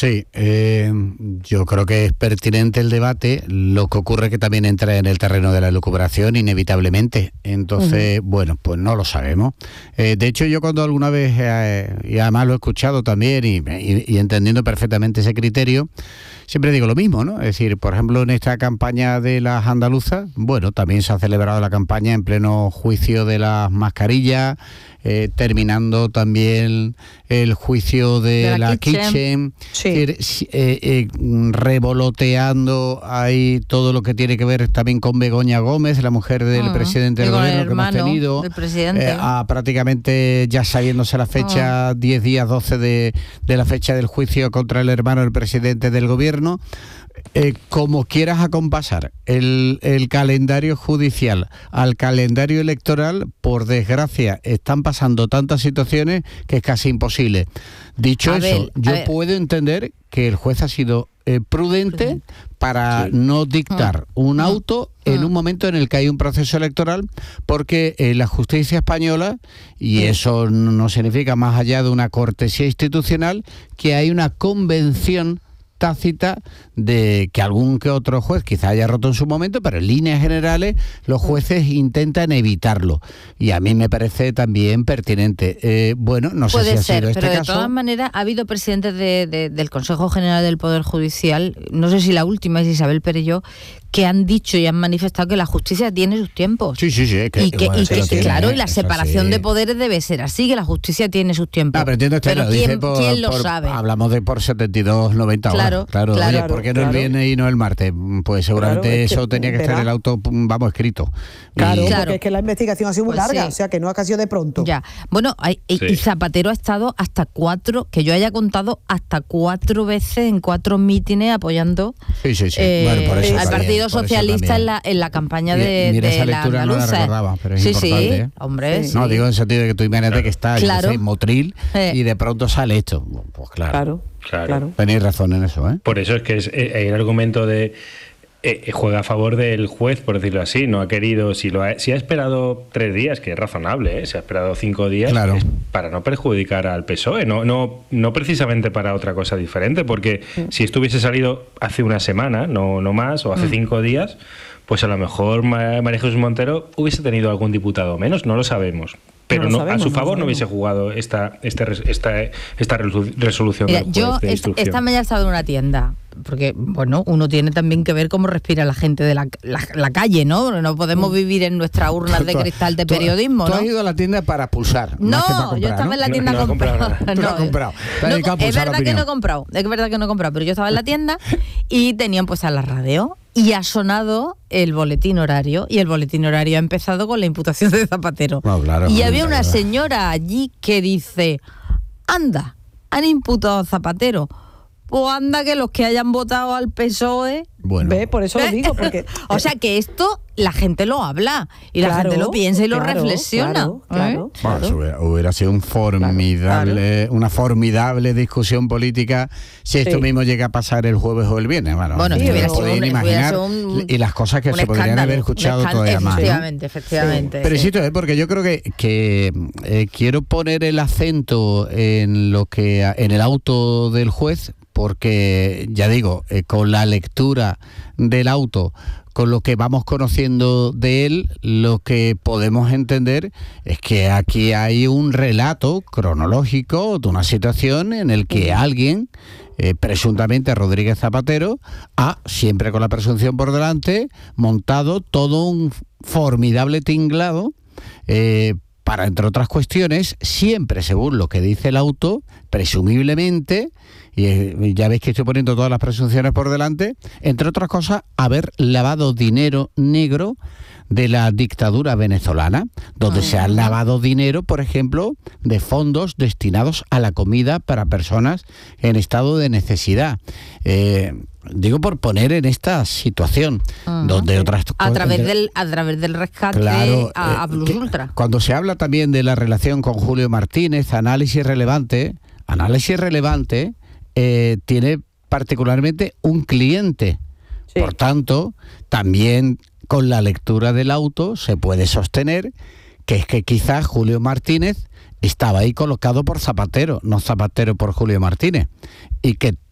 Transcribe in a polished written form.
Sí, yo creo que es pertinente el debate. Lo que ocurre es que también entra en el terreno de la elucubración inevitablemente. Entonces, bueno, pues no lo sabemos. De hecho, yo cuando alguna vez, y además lo he escuchado también y entendiendo perfectamente ese criterio, siempre digo lo mismo, ¿no? Es decir, por ejemplo, en esta campaña de las andaluzas, bueno, también se ha celebrado la campaña en pleno juicio de las mascarillas, terminando también el juicio de la Kitchen, sí. Revoloteando ahí todo lo que tiene que ver también con Begoña Gómez, la mujer del presidente del gobierno que hemos tenido, prácticamente ya sabiéndose la fecha, 10 días, 12 de la fecha del juicio contra el hermano del presidente del gobierno. Como quieras acompasar el calendario judicial al calendario electoral, por desgracia están pasando tantas situaciones que es casi imposible. Dicho eso, yo puedo entender que el juez ha sido prudente para no dictar un auto en un momento en el que hay un proceso electoral, porque la justicia española, y eso no significa más allá de una cortesía institucional, que hay una convención tácita de que algún que otro juez quizá haya roto en su momento, pero en líneas generales los jueces intentan evitarlo, y a mí me parece también pertinente. Bueno, no sé si ha sido este caso. Pero de todas maneras ha habido presidentes del Consejo General del Poder Judicial, no sé si la última es Isabel Perelló, que han dicho y han manifestado que la justicia tiene sus tiempos. Sí. Claro, y la separación de poderes debe ser así, que la justicia tiene sus tiempos. Pero entiendo ¿quién lo sabe? Hablamos de por 72-90 horas. Claro. Oye, ¿por qué no el viernes y no el martes? Pues seguramente eso tenía que estar en el auto, escrito. Claro, porque es que la investigación ha sido muy larga, o sea que no ha sido de pronto. Ya. Bueno, y Zapatero ha estado hasta 4, que yo haya contado, hasta 4 veces en 4 mítines apoyando al Partido Socialista en la campaña de esa la lectura andaluza. No la recordaba, pero es importante. Hombre. No, digo en el sentido de que tú imagínate que está en Motril y de pronto sale esto. Pues claro. Tenéis razón en eso, ¿eh? Por eso es que hay el argumento de juega a favor del juez, por decirlo así. No ha querido, si ha esperado 3 días, que es razonable, si ha esperado 5 días, es para no perjudicar al PSOE, no precisamente para otra cosa diferente, porque si esto hubiese salido hace una semana, no más, o hace 5 días, pues a lo mejor María Jesús Montero hubiese tenido algún diputado menos, no lo sabemos. Pero a su favor no hubiese jugado esta resolución. Mira, del juez yo de instrucción. esta mañana estaba en una tienda, porque bueno, uno tiene también que ver cómo respira la gente de la calle, ¿no? No podemos vivir en nuestras urnas de cristal de periodismo, ¿no? Tú has ido a la tienda para pulsar. No, para comprar, yo estaba en la tienda a comprar. Tú no has comprado. Es verdad que no he comprado, pero yo estaba en la tienda y tenían puesta la radio. Y ha sonado el boletín horario, y el boletín horario ha empezado con la imputación de Zapatero. Y había una señora allí que dice: anda, han imputado a Zapatero. Pues anda, que los que hayan votado al PSOE... Bueno. Por eso lo digo, porque... O sea, que esto la gente lo habla, y la gente lo piensa y lo reflexiona. Claro. Hubiera sido una formidable discusión política si esto mismo llega a pasar el jueves o el viernes. Bueno, podéis imaginar y las cosas que se podrían haber escuchado todavía más, ¿no? Efectivamente. Pero insisto, porque yo creo que quiero poner el acento en el auto del juez, porque ya digo, con la lectura del auto, con lo que vamos conociendo de él, lo que podemos entender es que aquí hay un relato cronológico de una situación en el que alguien, presuntamente Rodríguez Zapatero, ha, siempre con la presunción por delante, montado todo un formidable tinglado para, entre otras cuestiones, siempre según lo que dice el auto, presumiblemente, y ya veis que estoy poniendo todas las presunciones por delante, entre otras cosas, haber lavado dinero negro de la dictadura venezolana, donde se ha lavado dinero, por ejemplo, de fondos destinados a la comida para personas en estado de necesidad. Digo, por poner en esta situación, donde otras cosas... A través del rescate a Plus Ultra. Cuando se habla también de la relación con Julio Martínez, análisis relevante, tiene particularmente un cliente. Sí. Por tanto, también con la lectura del auto se puede sostener que es que quizás Julio Martínez estaba ahí colocado por Zapatero, no Zapatero por Julio Martínez, y que